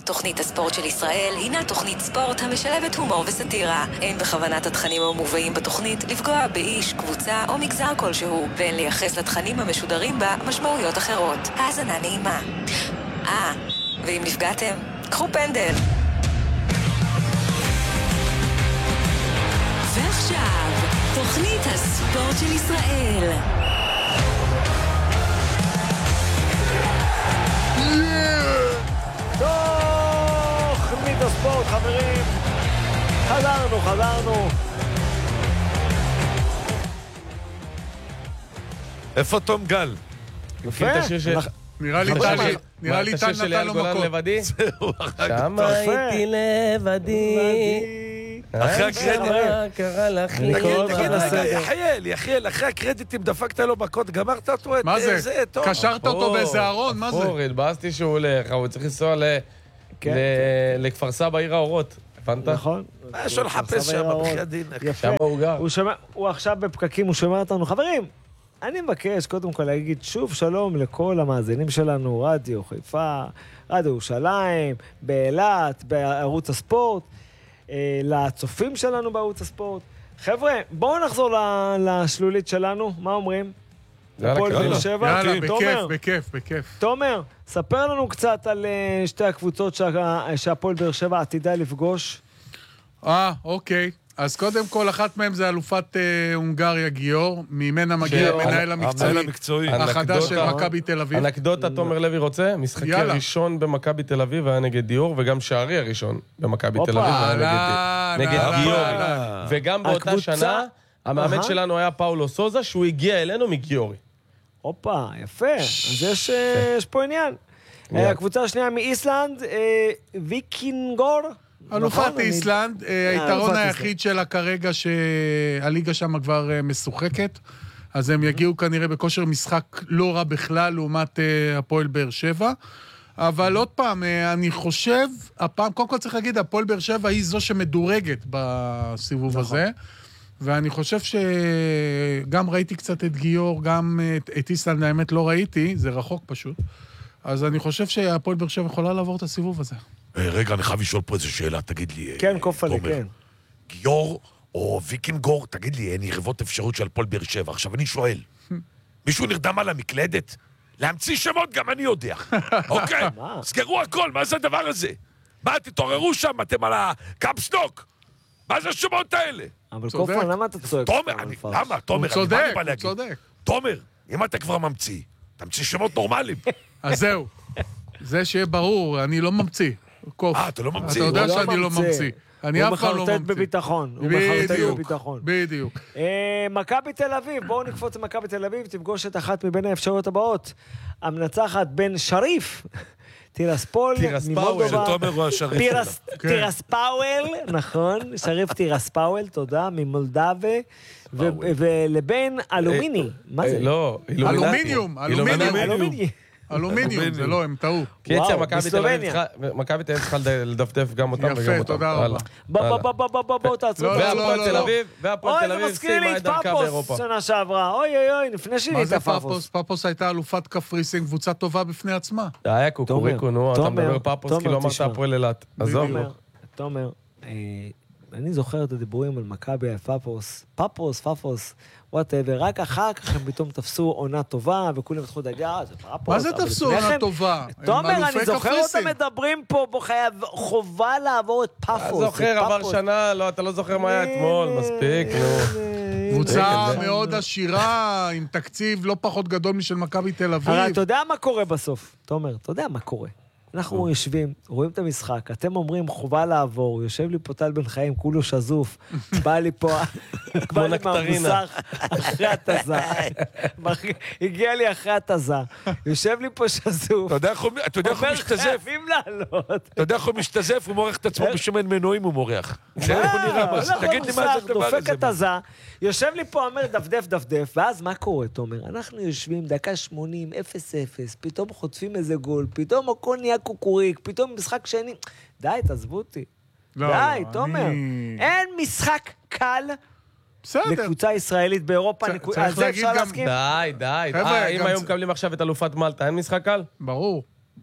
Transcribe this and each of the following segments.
תוכנית הספורט של ישראל הינה תוכנית ספורט המשלבת הומור וסטירה. אין בכוונת התכנים המובאים בתוכנית לפגוע באיש, קבוצה או מגזר כלשהו, ואין לייחס לתכנים המשודרים בה משמעויות אחרות. האזנה נעימה. ואם נפגעתם, קחו פנדל. ועכשיו, תוכנית הספורט של ישראל. תוכנית הספורט, חברים. חזרנו. איפה תום גל? יפה. נראה לי טל נתן לו מקום. שמה הייתי לבדי. אחרי הקרדיט. קרא לך יחיאל, אחרי הקרדיטים דפקת לו מכות, גמרת אותו את מה זה? זה, טוב. קשרת אותו באיזה ארון, מה זה? התבאסתי שהוא הולך, הוא צריך לנסוע לכפר סבא עיר האורות. הבנת? נכון. מה יש לו לחפש שם, בחי הדין? שם הוא גר. הוא עכשיו בפקקים, הוא שומע אותנו. חברים, אני מבקש קודם כל להגיד שוב שלום לכל המאזינים שלנו, רדיו חיפה, רדיו ירושלים, באילת, בערוץ הספורט, לצופים שלנו בערוץ הספורט. חבר'ה, בואו נחזור לשלולית שלנו, מה אומרים? הפועל באר שבע. יאללה, בכיף. תומר, ספר לנו קצת על שתי הקבוצות שהפועל באר שבע עתידה לפגוש. אוקיי. אז קודם כל, אחת מהם זה אלופת הונגריה גיאור, ממנה מגיע מנהל המקצועי החדש של מכבי תל אביב. אנקדוטה, תומר לוי רוצה? משחקי הראשון במכבי תל אביב היה נגד דיור, וגם שערי הראשון במכבי תל אביב היה נגד גיאורי. וגם באותה שנה, המאמן שלנו היה פאולו סוזה, שהוא הגיע אלינו מגיאורי. הופה, יפה. אז יש פה עניין. הקבוצה השנייה מאיסלנד, ויקינגור. אלופת איסלנד, היתרון היחיד שלה כרגע שהליגה שם כבר משוחקת, אז הם יגיעו כנראה בכושר משחק לא רע בכלל לעומת הפועל באר שבע, אבל עוד פעם, אני חושב, הפעם, קודם כל צריך להגיד, הפועל באר שבע היא זו שמדורגת בסיבוב הזה, ואני חושב שגם ראיתי קצת את גיאור, גם את איסלנד, האמת לא ראיתי, זה רחוק פשוט, אז אני חושב שהפועל באר שבע יכולה לעבור את הסיבוב הזה. רגע, אני חייב לשאול פה איזו שאלה, תגיד לי... כן, קופלי, כן. גיאור או ויקינגור, תגיד לי, אין יריבות אפשרות של הפועל באר שבע. עכשיו אני שואל, מישהו נרדם על המקלדת? להמציא שמות גם אני יודע. אוקיי, סגרו הכל, מה זה הדבר הזה? מה, תתעוררו שם, אתם על הקאפסטוק? מה זה השמות האלה? אבל קופל, למה אתה צועק? תומר, למה? תומר, הוא צודק. תומר, אם אתה כבר ממציא, תמציא שמות נורמליים. אז זהו. זה שיהיה ברור, אני לא ממציא. אתה לא ממציא? אתה יודע שאני לא ממציא. אני אף פעם לא ממציא. הוא מחרטט בביטחון. בדיוק. מכבי תל אביב, בואו נקפוץ למכבי תל אביב, תפגוש את אחת מבין האפשרויות הבאות. המנצחת בין שריף, טירספול, ממולדובה. טירספאוול, נכון, שריף טירספאוול, תודה, ממולדבה, ולבין אלומיני. מה זה? לא, אלומיניום. אלומיניום, זה לא, הם טעו. קיצר, מכבי תל אביב צריכה לדפדף גם אותם וגם אותם. יפה, תודה רבה. בוא תעצרו. והפועל תל אביב סיימה את דרכה באירופה. שנה שעברה, אוי, לפני שלי את הפאפוס. פאפוס הייתה אלופת קפריסין, קבוצה טובה בפני עצמה. היה קוקוריקו, נו, אתה מדבר פאפוס, כאילו אמרת הפועל אילת. תומר, אני זוכר את הדיבורים על מכבי, על פאפוס, whatever, רק אחר כך הם פתאום תפסו עונה טובה, וכולם התחילו דגה, זה פאפוס. מה זה תפסו עונה טובה? תומר, אני זוכר אותם מדברים פה, חובה לעבור את פאפוס. אתה זוכר, עבר שנה, אתה לא זוכר מה היה אתמול, מספיק, נו. קבוצה מאוד עשירה, עם תקציב לא פחות גדול משל מכבי תל אביב. הרי אתה יודע מה קורה בסוף, תומר, אתה יודע מה קורה. אנחנו יושבים, רואים את המשחק, אתם אומרים חובה לעבור, יושב לי פה טל בן חיים, כולו שזוף, בא לי פה, בא לי מהמוסך אחרי התזה, הגיע לי אחרי התזה, יושב לי פה שזוף, אתה יודע איך הוא משתזף? חייבים לעלות. אתה יודע איך הוא משתזף? הוא מורח את עצמו בשמן מנועים, הוא מורח. תגיד לי מה זה הדבר הזה. דופק את התזה, יושב לי פה, אומר דפדף, ואז מה קורה, תומר? אנחנו יושבים דקה 80, 0-0, פתאום חוטפים איזה גול, פתאום הכל נהיה קוקוריק, פתאום משחק שני. די, תעזבו אותי. די, תומר. אין משחק קל לקבוצה ישראלית באירופה. על זה אפשר להסכים? די. אם היו מקבלים עכשיו את אלופת מלטה, אין משחק קל? ברור.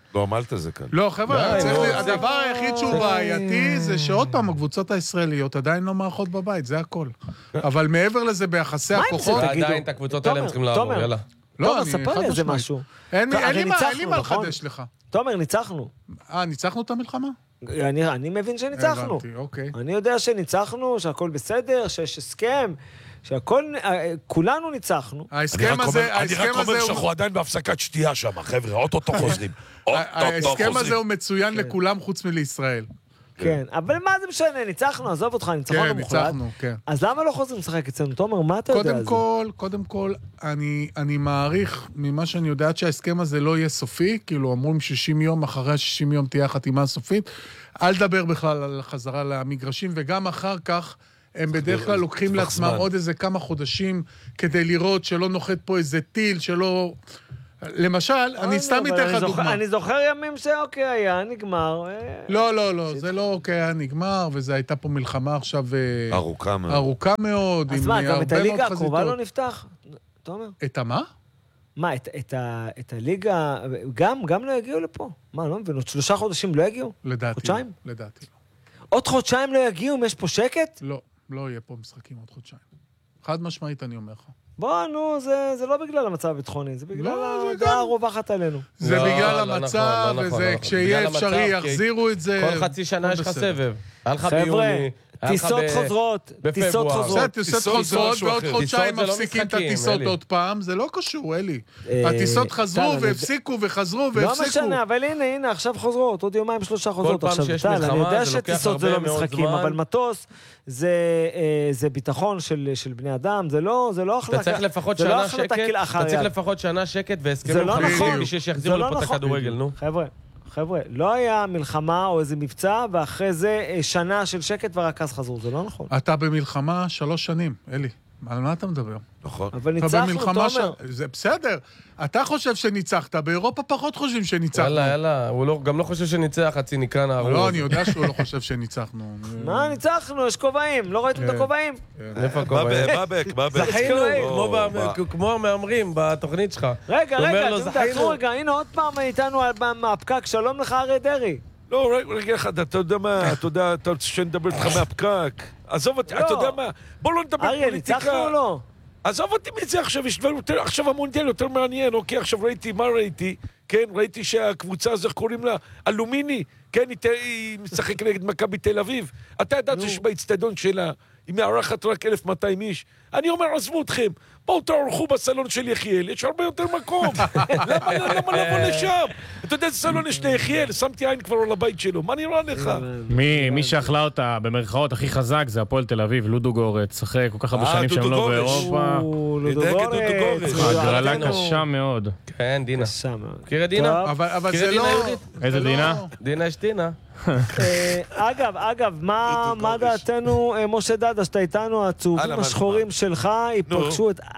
לא, מלטה זה כאן. לא, חבר'ה, הדבר היחיד שהוא בעייתי זה שעוד פעם, הקבוצות הישראליות עדיין לא מערכות בבית, זה הכל. אבל מעבר לזה, ביחסי הכוחות... עדיין את הקבוצות האלה הם צריכים לעבור, יאללה. תומר, ספר לי איזה משהו. אין לי מה לחדש לך. תומר, ניצחנו. ניצחנו את המלחמה? אני מבין שניצחנו. הבנתי, אוקיי. אני יודע שניצחנו, שהכל בסדר, שיש הסכם, שהכל, כולנו ניצחנו. ההסכם הזה... אני רק אומר שאנחנו עדיין בהפסקת שתייה שם, חבר'ה, אוטוטו חוזרים. ההסכם הזה הוא מצוין לכולם חוץ מלישראל. כן, אבל מה זה משנה? ניצחנו, עזוב אותך, ניצחנו מוחלט. כן, ניצחנו, כן. אז למה לא חוזרים לשחק אצלנו? תומר, מה אתה יודע על זה? קודם כל, אני מעריך ממה שאני יודעת שההסכם הזה לא יהיה סופי, כאילו אמרו 60 יום, אחרי 60 יום תהיה החתימה הסופית, אל דבר בכלל על חזרה למגרשים, וגם אחר כך הם בדרך כלל לוקחים לעצמם עוד איזה כמה חודשים, כדי לראות שלא נוחת פה איזה טיל, שלא... למשל, אני סתם אתן לך דוגמה. אני זוכר ימים שאוקיי, היה נגמר. לא, זה לא אוקיי, היה נגמר, וזה הייתה פה מלחמה עכשיו... ארוכה מאוד. אז מה, גם את הליגה הקרובה לא נפתח? תומר? את מה? מה, את הליגה, גם לא יגיעו לפה? מה, לא מבין, עוד 3 חודשים לא יגיעו? לדעתי. חודשיים? לדעתי. עוד חודשיים לא יגיעו אם יש פה שקט? לא יהיה פה משחקים עוד חודשיים. חד משמעית אני אומר לך. בוא, נו, זה לא בגלל המצב הביטחוני, זה בגלל הדעה הרווחת עלינו. זה בגלל המצב, וזה כשיהיה אפשרי יחזירו את זה. כל חצי שנה יש לך סבב. היה לך ביוני. טיסות חוזרות, טיסות חוזרות. טיסות חוזרות, ועוד חודשיים מפסיקים את הטיסות עוד פעם, זה לא קשור, אלי. הטיסות חזרו והפסיקו וחזרו והפסיקו. לא משנה, אבל הנה, עכשיו חוזרות, עוד 2-3 חוזרות. כל פעם שיש מלחמה, אני יודע שטיסות זה לא משחקים, אבל מטוס זה ביטחון של בני אדם, זה לא החלטה. אתה צריך לפחות שנה שקט והסכמים חדשים בשביל שיחזירו לפה את הכדורגל, נו. חבר'ה, לא היה מלחמה או איזה מבצע, ואחרי זה שנה של שקט ורק אז חזרו, זה לא נכון. אתה במלחמה 3 שנים, אלי. על מה אתה מדבר? נכון. אבל ניצחנו, תומר. זה בסדר. אתה חושב שניצחת, באירופה פחות חושבים שניצחנו. יאללה, הוא גם לא חושב שניצח, הציניקן הארור. לא, אני יודע שהוא לא חושב שניצחנו. מה, ניצחנו? יש כובעים, לא ראיתם את הכובעים? איפה הכובעים? בבק. זכינו, כמו המאמרים בתוכנית שלך. רגע, תעצרו רגע, הנה עוד פעם איתנו מהפקק, שלום לך אריה דרעי. לא, רגע אחד, אתה יודע מה, אתה רוצה שנדבר איתך מהפקק? עזוב אותי, אתה יודע מה, בוא לא נדבר פוליטיקה. אריה, ניצחנו או לא? עזוב אותי מזה עכשיו, יש דבר יותר, עכשיו המונדיאל יותר מעניין, אוקיי, עכשיו מה ראיתי? כן, ראיתי שהקבוצה הזו, קוראים לה אלומיני, כן, היא משחק נגד מכבי תל אביב. אתה ידעת שבאצטדיון שלה, היא מארחת רק 1,200 איש. אני אומר, עזבו אתכם, בואו תערכו בסלון של יחיאל, יש הרבה יותר מקום. למה לבוא לשם? אתה יודע, זה סלון יש ליחיאל, שמתי עין כבר על הבית שלו, מה נראה לך? מי שאכלה אותה במרכאות הכי חזק זה הפועל תל אביב, לודוגורץ, אחרי כל כך הרבה שנים שהם לא באירופה. לודוגורץ. הגרלה קשה מאוד. כן, דינה. קשה מאוד. מכיר את דינה? אבל זה לא... איזה דינה? דינה יש דינה. אגב, מה דעתנו, משה דדה, שאתה איתנו, הצהובים השחורים שלך, ייפגשו את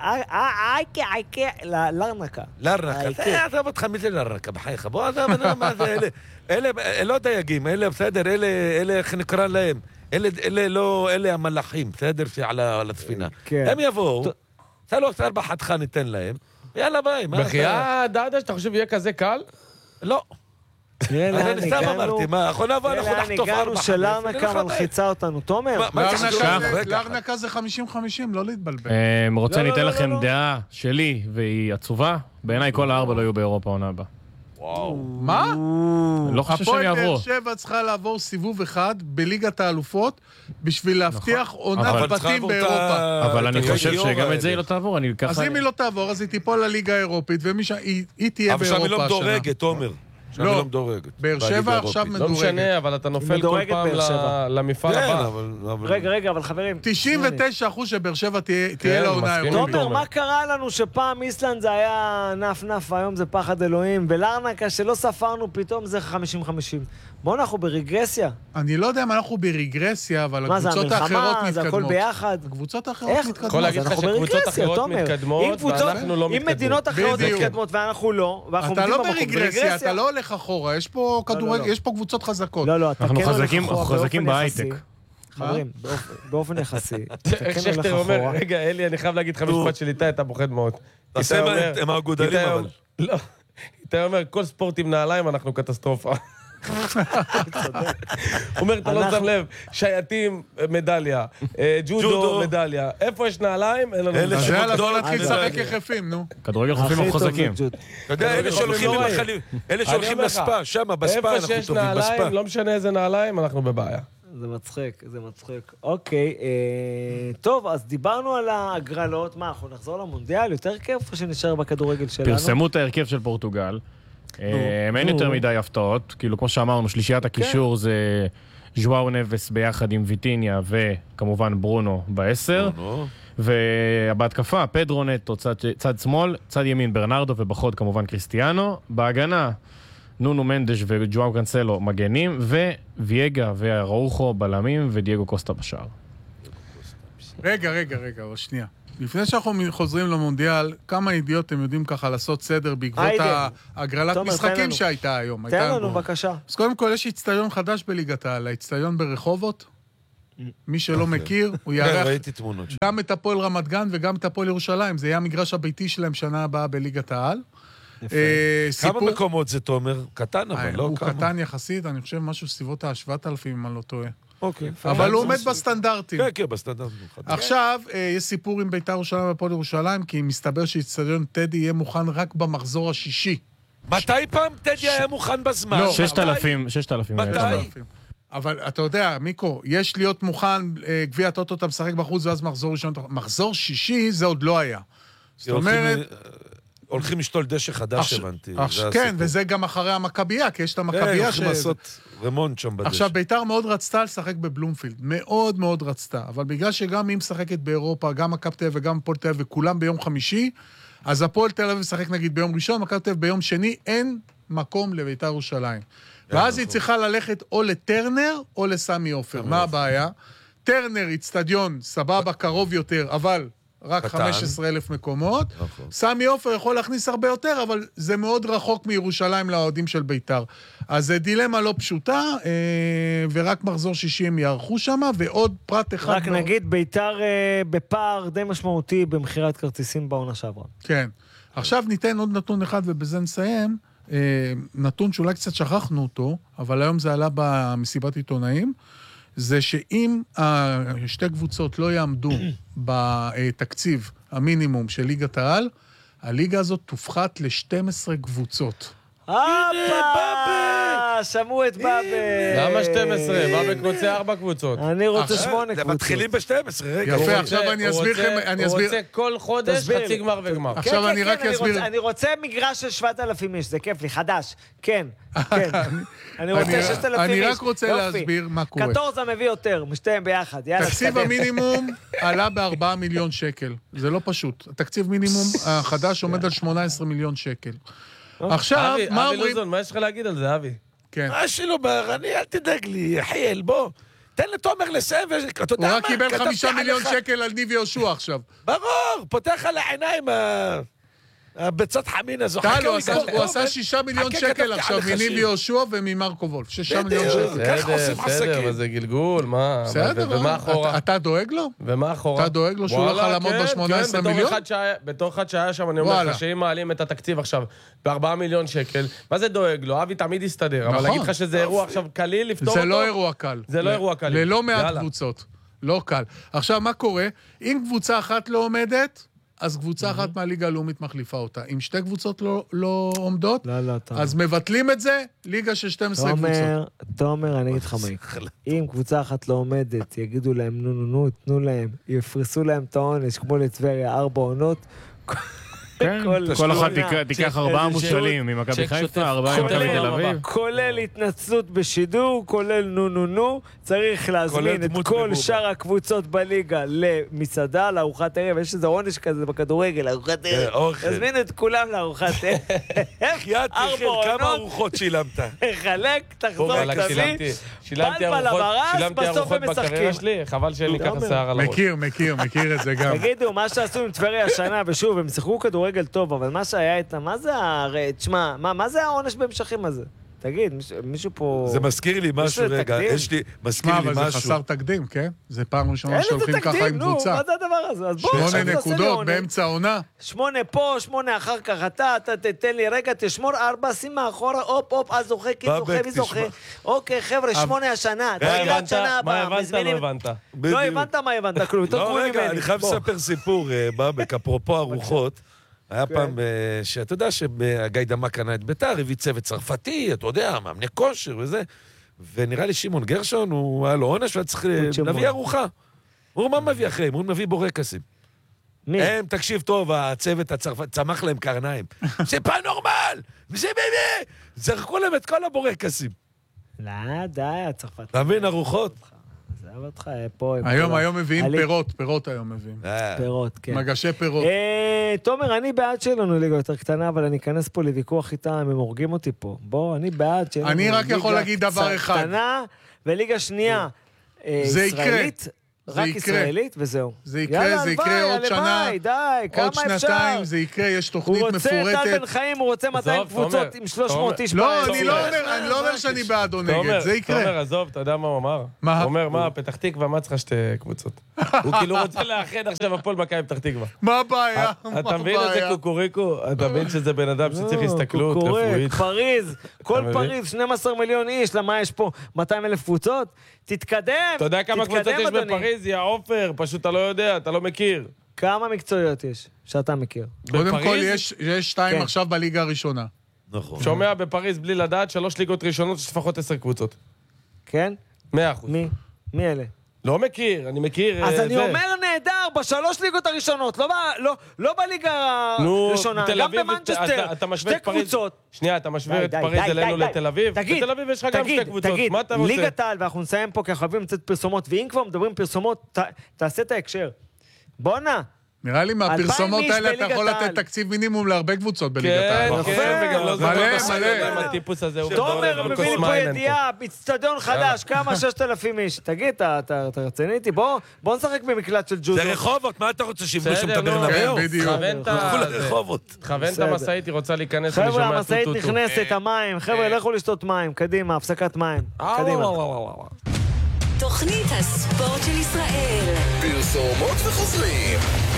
לרנקה. לרנקה, אתה מתחמית ללרנקה, בחייך. בוא, מה זה, אלה לא דייגים, אלה בסדר, אלה איך נקרא להם. אלה המלאכים, בסדר, שעל הספינה. הם יבואו, 3-4 חתך ניתן להם, יאללה ביי. בחייה, דדה, שאתה חושב יהיה כזה קל? לא. אני סתם אמרתי, מה, אנחנו נבוא, אנחנו נחטוף 4. שלרנקה מלחיצה אותנו. תומר? לרנקה זה 50-50, לא להתבלבל. רוצה אני אתן לכם דעה שלי, והיא עצובה. בעיניי כל 4 לא יהיו באירופה עונה הבאה. מה? לא חושב שהם יעברו. הפועל באר שבע צריכה לעבור סיבוב אחד בליגת האלופות בשביל להבטיח עונת בתים באירופה. אבל אני חושב שגם את זה היא לא תעבור. אז אם היא לא תעבור, אז היא תיפול לליגה האירופית, והיא תהיה באירופה. אבל שם היא לא מדורגת, תומר. לא, באר שבע עכשיו מדורגת. לא משנה, אבל אתה נופל כל פעם למפעל הבא. רגע, אבל חברים. 99% שבאר שבע תהיה לעונה האירופית. תומר, מה קרה לנו שפעם איסלנד זה היה נף, והיום זה פחד אלוהים, ולרנקה שלא ספרנו פתאום זה 50-50. בואו אנחנו ברגרסיה. אני לא יודע אם אנחנו ברגרסיה, אבל הקבוצות האחרות מתקדמות. זה הכל ביחד? הקבוצות האחרות מתקדמות. יכול להגיד לך שקבוצות אחרות מתקדמות, ואנחנו לא מתקדמות. אם מדינות אחרות מתקדמות ואנחנו לא, אתה לא ברגרסיה, אתה לא הולך אחורה, יש פה כדורגל, יש פה קבוצות חזקות. לא, אתה כן הולך אחורה חזקים בהייטק. חברים, באופן יחסי. איך שכתר אומר, רגע, אלי, אני חייב להגיד לך משפט של איתי, אתה פוחד מאוד. תעשה מה הגודלים, אבל. לא. אתה אומר, כל ספורט עם נעליים, אנחנו קטסטרופה. הוא אומר, אתה לא שם לב, שייטים, מדליה, ג'ודו, מדליה. איפה יש נעליים? אין לנו מדליה. אז יאללה, בוא נתחיל לשחק יחפים, נו. כדורגל חופים מחוזקים. אתה יודע, אלה שהולכים לספה, שם, בספה, אנחנו איפה שיש טובים, בספה. נעליים, לא משנה איזה נעליים, אנחנו בבעיה. זה מצחיק, זה מצחיק. אוקיי, טוב, אז דיברנו על ההגרלות. מה, אנחנו נחזור למונדיאל? יותר כיף או שנשאר בכדורגל שלנו? פרסמו את ההרכב של פורטוגל. אין יותר מדי הפתעות. כאילו, כמו שאמרנו, שלישיית הקישור זה ז'ואאו נבס ביחד עם ויטיניה וכמובן ברונו ב10. ובהתקפה, פדרו נטו, צד שמאל, צד ימין ברנרדו ובחוד כמובן קריסטיאנו. בהגנה, נונו מנדש וג'ואאו קנסלו מגנים, וויאגה וראוחו בלמים ודייגו קוסטה בשער. רגע, שנייה. לפני שאנחנו חוזרים למונדיאל, כמה ידיעות אתם יודעים ככה לעשות סדר בעקבות הגרלת משחקים שהייתה היום? תן לנו, בבקשה. אז קודם כל, יש אצטדיון חדש בליגת העל, האצטדיון ברחובות. מי שלא מכיר, הוא יארח גם את הפועל רמת גן וגם את הפועל ירושלים. זה יהיה המגרש הביתי שלהם שנה הבאה בליגת העל. כמה מקומות זה, תומר? קטן, אבל לא כמה. הוא קטן יחסית, אני חושב משהו סביבות ה-7,000, אם אני לא טועה. אוקיי. אבל הוא עומד בסטנדרטים. כן, בסטנדרטים. עכשיו, יש סיפור עם בית"ר ירושלים והפועל ירושלים, כי מסתבר שאצטדיון טדי יהיה מוכן רק במחזור השישי. מתי פעם טדי היה מוכן בזמן? 6,000. מתי? אבל אתה יודע, מיקו, יש להיות מוכן, גביע הטוטו אתה משחק בחוץ, ואז מחזור ראשון. מחזור שישי זה עוד לא היה. זאת אומרת... הולכים לשתול דשא חדש, הבנתי. כן, וזה גם אחרי המכבייה, כי יש את המכבייה הולכים לעשות רמונט שם בדשא. עכשיו, בית"ר מאוד רצתה לשחק בבלומפילד. מאוד מאוד רצתה. אבל בגלל שגם היא משחקת באירופה, גם מכבי תל אביב וגם הפועל תל אביב, וכולם ביום חמישי, אז הפועל תל אביב משחק נגיד ביום ראשון, מכבי תל אביב ביום שני, אין מקום לבית"ר ירושלים. ואז היא צריכה ללכת או לטרנר או לסמי עופר. מה הבעיה? טרנר, אצטדיון, סבבה, קרוב יותר, אבל רק 15,000 מקומות. סמי עופר יכול להכניס הרבה יותר, אבל זה מאוד רחוק מירושלים לאוהדים של בית"ר. אז זה דילמה לא פשוטה, ורק מחזור שישי הם יערכו שם, ועוד פרט אחד... רק נגיד, בית"ר בפער די משמעותי במחירת כרטיסים בעונה שעברה. כן. עכשיו ניתן עוד נתון אחד, ובזה נסיים. נתון שאולי קצת שכחנו אותו, אבל היום זה עלה במסיבת עיתונאים, זה שאם שתי קבוצות לא יעמדו בתקציב המינימום של ליגת העל, הליגה הזאת תופחת ל-12 קבוצות. שמעו את באבל. למה 12? באבל רוצה 4 קבוצות. אני רוצה 8 קבוצות. מתחילים ב-12, רגע. יפה, עכשיו אני אסביר לכם... הוא רוצה כל חודש חצי גמר וגמר. עכשיו אני רק אסביר... אני רוצה מגרש של 7,000 איש, זה כיף לי, חדש. כן, כן. אני רוצה 6,000 איש. אני רק רוצה להסביר מה קורה. קטורזה מביא יותר, משתיהם ביחד. תקציב המינימום עלה ב4 מיליון שקל. זה לא פשוט. התקציב מינימום החדש עומד על 18 מיליון שקל. עכשיו, מה אומרים? אבי לוזון, מה יש לך להגיד על זה, אבי? כן. מה שלא, אל תדאג לי, חייל, בוא. תן לתומר לסיים, ואתה יודע מה? הוא רק קיבל 5 מיליון שקל על ניב יהושע עכשיו. ברור, פותח על העיניים הביצת חמין הזו. הוא עשה 6 מיליון שקל עכשיו מניב יהושע וממרקו וולף. 6 מיליון שקל. ככה עושים עסקים. בסדר, אבל זה גלגול, מה? בסדר, ומה אחורה? אתה דואג לו? ומה אחורה? אתה דואג לו שהוא לא יכול לעמוד ב-18 מיליון? בתור אחד שהיה שם, אני אומר לך שאם מעלים את התקציב עכשיו ב4 מיליון שקל, מה זה דואג לו? אבי תמיד יסתדר, אבל להגיד לך שזה אירוע עכשיו קליל לפתור אותו? זה לא אירוע קל. זה לא אירוע קל. ללא מעט קבוצות. לא קל. עכשיו, מה קורה? אם קבוצה אחת לא עומדת, אז קבוצה אחת מהליגה הלאומית מחליפה אותה. אם שתי קבוצות לא עומדות, אז מבטלים את זה, ליגה של 12 קבוצות. תומר, אני אגיד לך מה. אם קבוצה אחת לא עומדת, יגידו להם נו, תנו להם, יפרסו להם את העונש, כמו לטבריה, 4 עונות, כל אחד תיקח 4 מושלים ממכבי חיפה, 4 ממכבי תל אביב. כולל התנצלות בשידור, כולל נו, צריך להזמין את כל שאר הקבוצות בליגה למסעדה, לארוחת ערב, יש איזה עונש כזה בכדורגל, לארוחת ערב. להזמין את כולם לארוחת ערב. חייתי, כמה ארוחות שילמת? חלק, תחזור תביא, פלפל הברס, בסוף הם משחקים. חבל שאין לי ככה שיער על הראש. מכיר את זה גם. תגידו, מה שעשו עם טבריה השנה, ושוב, הם שיחקו כדורגל טוב, אבל מה שהיה איתם, מה זה תשמע, מה זה העונש בהמשכים הזה? תגיד, מישהו פה... זה מזכיר לי משהו, רגע, מזכיר לי משהו. אבל זה חסר תקדים, כן? זה פעם ראשונה שהולכים ככה עם קבוצה. מה זה הדבר הזה? 8 נקודות באמצע העונה. 8 פה, 8 אחר כך, אתה תתן לי רגע, תשמור 4, שים מאחורה, אופ, אז זוכה, כי זוכה, מי זוכה. אוקיי, חבר'ה, 8 השנה, תגיד שנה הבאה. מה הבנת, לא הבנת. לא הבנת מה הבנת, כלום. לא, רגע, אני חייב לספר סיפור, באבק, אפרופו ארוחות. היה פעם שאתה יודע שהגיידמה קנה את ביתר, הביא צוות צרפתי, אתה יודע, מאמני כושר וזה, ונראה לי שמעון גרשון, הוא היה לו עונש, והיה צריך להביא ארוחה. הוא מה מביא אחריהם? הוא מביא בורקסים. הם, תקשיב טוב, הצוות הצרפתי, צמח להם קרניים. זה פנורמל! זה באמת! זרקו להם את כל הבורקסים. לא, די, הצרפתי. אתה מבין, ארוחות? אותך פה... היום מביאים פירות היום מביאים. פירות, כן. מגשי פירות. תומר, אני בעד שלנו ליגה יותר קטנה, אבל אני אכנס פה לוויכוח איתם, הם הורגים אותי פה. בוא, אני בעד שלנו אני רק יכול להגיד דבר אחד. ליגה קטנה וליגה שנייה ישראלית. רק ישראלית, וזהו. זה יקרה עוד שנה, עוד שנתיים, זה יקרה, יש תוכנית מפורטת. הוא רוצה טל בן חיים, הוא רוצה 200 קבוצות עם 300 איש. לא, אני לא אומר שאני בעד או נגד, זה יקרה. תומר, עזוב, אתה יודע מה הוא אמר? הוא אומר, מה, פתח תקווה, מה צריכה 2 קבוצות? הוא כאילו רוצה לאחד עכשיו הפועל מכבי פתח תקווה. מה הבעיה? אתה מבין את זה קוקוריקו? אתה מבין שזה בן אדם שצריך הסתכלות רפואית? פריז, כל פריז, 12 מיליון איש, למה יש פה 200,000 קבוצות? תתקדם, אתה יודע כמה קבוצות יש בפריז? יא עופר, פשוט אתה לא יודע, אתה לא מכיר. כמה מקצועיות יש שאתה מכיר? קודם כל יש 2 עכשיו בליגה הראשונה. נכון. שומע בפריז בלי לדעת, 3 ליגות ראשונות יש לפחות 10 קבוצות. כן? 100%. מי אלה? לא מכיר, אני מכיר... אז אני אומר נהדר, ב3 ליגות הראשונות, לא בליגה הראשונה, גם במנצ'סטר, 2 קבוצות. שנייה, אתה משווה את פריז אלינו לתל אביב? בתל אביב יש לך גם 2 קבוצות, מה אתה רוצה? ליגת העל, ואנחנו נסיים פה, כי אנחנו חייבים לצאת פרסומות, ואם כבר מדברים פרסומות, תעשה את ההקשר. בואנה. נראה לי מהפרסומות האלה אתה יכול לתת תקציב מינימום להרבה קבוצות בליגת העל. כן, וגם לא מלא. הטיפוס הזה. תומר מביא לי פה ידיעה, אצטדיון חדש, כמה 6,000 איש. תגיד, אתה רציני איתי? בוא נשחק במקלט של ג'ודו. זה רחובות, מה אתה רוצה שיבנו שם את הברנבאו? תכוון את המשאית, היא רוצה להיכנס. חבר'ה, המשאית נכנסת, המים. חבר'ה, לכו לשתות מים. קדימה, הפסקת מים. קדימה. תוכנית הספורט של ישראל. פרסומות וחוזרים.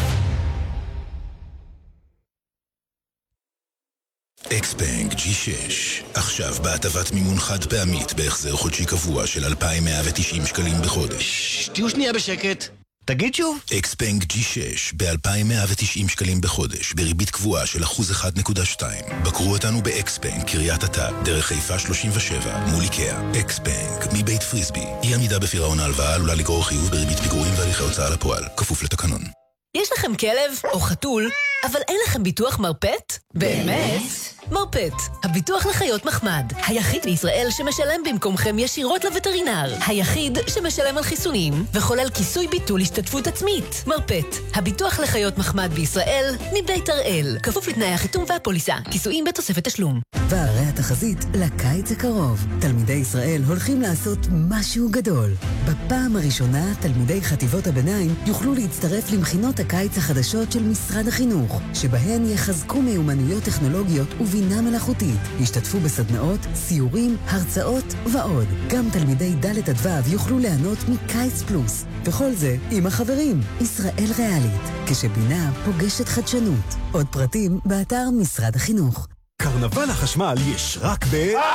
אקסבנק G6, עכשיו בהטבת מימון חד פעמית בהחזר חודשי קבוע של 2,190 שקלים בחודש. תהיו שנייה בשקט. תגיד שוב. אקסבנק G6 ב-2,190 שקלים בחודש, בריבית קבועה של 1.2%. בקרו אותנו באקסבנק, קריית אתא, דרך חיפה 37, מול איקאה. אקסבנק, מבית פריסבי. אי עמידה בפירעון ההלוואה עלולה לגרור חיוב בריבית פיגורים והליכי הוצאה לפועל, כפוף לתקנון. יש לכם כלב או חתול, אבל אין לכם ביטוח מרפט? באמת? מרפט, הביטוח לחיות מחמד. היחיד בישראל שמשלם במקומכם ישירות לווטרינר. היחיד שמשלם על חיסונים וכולל כיסוי ביטול השתתפות עצמית. מרפט, הביטוח לחיות מחמד בישראל מבית הראל. כפוף לתנאי החיתום והפוליסה. כיסויים בתוספת תשלום. והרי התחזית לקיץ הקרוב. תלמידי ישראל הולכים לעשות משהו גדול. בפעם הראשונה, תלמידי חטיבות הביניים יוכלו להצטרף למכינות הקיץ החדשות של משרד החינוך, שבהן יחזקו מיומנויות טכנולוגיות ובינה מלאכותית. ישתתפו בסדנאות, סיורים, הרצאות ועוד. גם תלמידי ד' עד ו' יוכלו ליהנות מקיץ פלוס. וכל זה עם החברים. ישראל ריאלית, כשבינה פוגשת חדשנות. עוד פרטים באתר משרד החינוך. קרנבל החשמל יש רק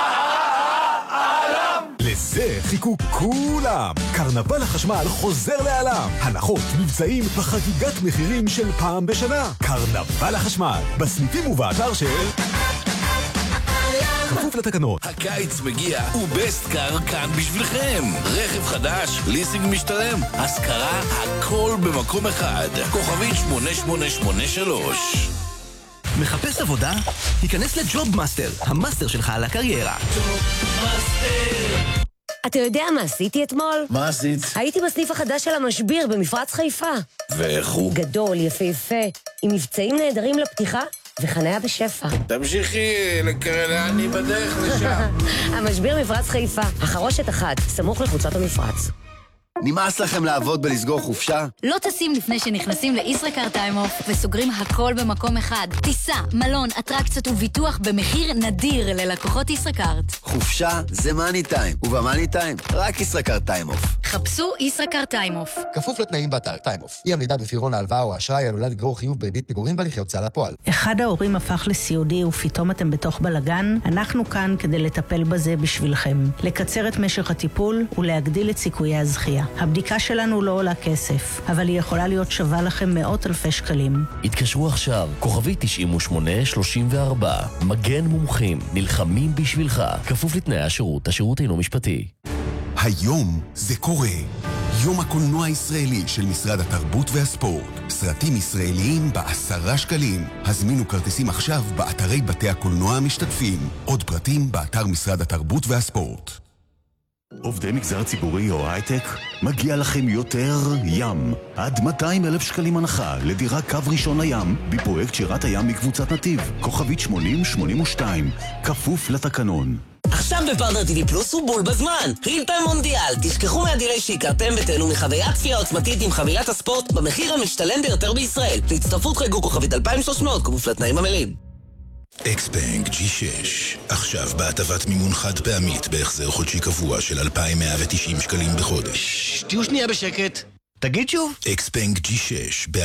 לזה חיכו כולם. קרנבל החשמל חוזר לעלם. הנחות, מבצעים וחגיגת מחירים של פעם בשנה. קרנבל החשמל, בסניפים ובאתר של... כפוף לתקנות. הקיץ מגיע ובסטקאר כאן בשבילכם. רכב חדש, ליסינג משתלם, השכרה, הכל במקום אחד. כוכבית 8883. מחפש עבודה? היכנס לג'וב מאסטר, המאסטר שלך על הקריירה. אתה יודע מה עשיתי אתמול? מה עשית? הייתי בסניף החדש של המשביר במפרץ חיפה. ואיך הוא? גדול, יפהפה, עם מבצעים נהדרים לפתיחה וחניה בשפע. תמשיכי לקרן, אני בדרך לשם. המשביר מפרץ חיפה, החרושת אחת, סמוך לחוצות המפרץ. נמאס לכם לעבוד בלסגור חופשה? לא טסים לפני שנכנסים לישראכרט טיים-אוף וסוגרים הכל במקום אחד. טיסה, מלון, אטרקציות וביטוח במחיר נדיר ללקוחות ישראכרט. חופשה זה מאני טיים, ובמאני טיים רק ישראכרט טיים-אוף. חפשו ישראכרט טיים-אוף. כפוף לתנאים באתר טיים-אוף. אי עמידה בפירעון ההלוואה או האשראי עלולה לגרור חיוב בריבית פיגורים בהליכי הוצאה לפועל. אחד ההורים הפך לסיעודי ופתאום אתם בתוך בלגן, אנחנו כאן כדי לטפל בזה בשבילכם. לקצר את משך הטיפול ולהגדיל את סיכויי הזכייה. הבדיקה שלנו לא עולה כסף, אבל היא יכולה להיות שווה לכם מאות אלפי שקלים. התקשרו עכשיו, כוכבי 9834. מגן מומחים, נלחמים בשבילך. כפוף לתנאי השירות, השירות אינו משפטי. היום זה קורה. יום הקולנוע הישראלי של משרד התרבות והספורט. סרטים ישראליים ב10 שקלים. הזמינו כרטיסים עכשיו באתרי בתי הקולנוע המשתתפים. עוד פרטים באתר משרד התרבות והספורט. עובדי מגזר ציבורי או הייטק, מגיע לכם יותר ים. עד 200,000 שקלים הנחה לדירה קו ראשון לים בפרויקט שירת הים מקבוצת נתיב. כוכבית 8082, כפוף לתקנון. עכשיו בפרטנר TV פלוס הוא בול בזמן. ריל-טיים מונדיאל. תשכחו מהדילי שהכרתם ותהנו מחוויית צפייה עוצמתית עם חבילת הספורט במחיר המשתלם ביותר בישראל. להצטרפות חייגו כוכבית 2300, כפוף לתנאים המלאים. אקסבנק G6, עכשיו בהטבת מימון חד פעמית בהחזר חודשי קבוע של 2,190 שקלים בחודש. תהיו שנייה בשקט. תגיד שוב. אקסבנק G6